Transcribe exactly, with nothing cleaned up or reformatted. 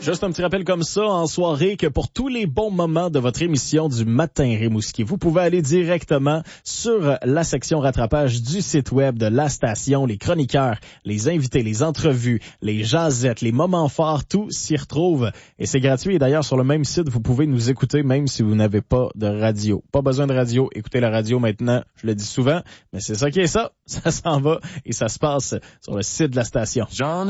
Juste un petit rappel comme ça en soirée que pour tous les bons moments de votre émission du matin Rimouski, vous pouvez aller directement sur la section rattrapage du site web de la station, les chroniqueurs, les invités, les entrevues, les jazettes, les moments forts, tout s'y retrouve et c'est gratuit. Et d'ailleurs, sur le même site, vous pouvez nous écouter même si vous n'avez pas de radio. Pas besoin de radio, écoutez la radio maintenant, je le dis souvent, mais c'est ça qui est ça, ça s'en va et ça se passe sur le site de la station. John